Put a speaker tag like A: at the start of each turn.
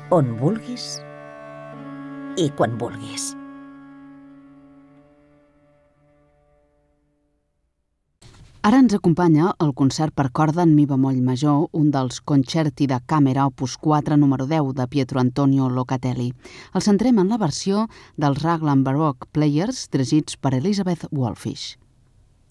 A: on vulguis i quan vulguis.
B: Ara ens acompanya el concert per corda en mi bemoll major, un dels concerti de càmera opus 4 número 10 de Pietro Antonio Locatelli. El centrem en la versió dels Raglan Baroque Players dirigits per Elizabeth Wallfish.